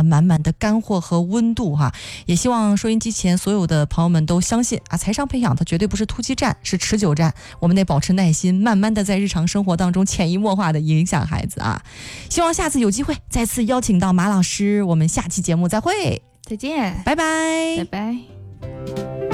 满满的干货和温度哈。也希望收音机前所有的朋友们都相信啊，财商培养它绝对不是突击战，是持久战。我们得保持耐心，慢慢的在日常生活当中潜移默化的影响孩子啊。希望下次有机会再次邀请到马老师，我们下期节目再会， 再见， 拜拜， 拜拜。